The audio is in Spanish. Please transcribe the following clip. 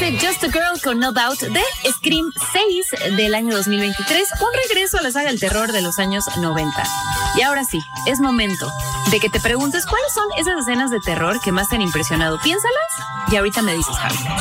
este Just a Girl con No Doubt de Scream 6 del año 2023, un regreso a la saga del terror de los años 90. Y ahora sí, es momento de que te preguntes cuáles son esas escenas de terror que más te han impresionado. Piénsalas y ahorita me dices, Javi.